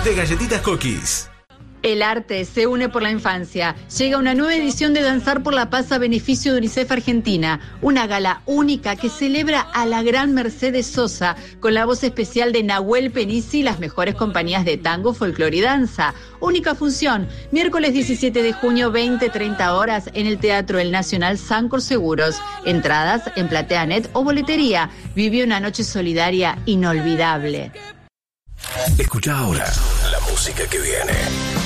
de Galletitas Cookies. El arte se une por la infancia. Llega una nueva edición de Danzar por la Paz a beneficio de UNICEF Argentina. Una gala única que celebra a la gran Mercedes Sosa con la voz especial de Nahuel Penisi y las mejores compañías de tango, folclore y danza. Única función, miércoles 17 de junio, 20-30 horas en el Teatro El Nacional Sancor Seguros. Entradas en PlateaNet o boletería. Vive una noche solidaria inolvidable. Escucha ahora la música que viene.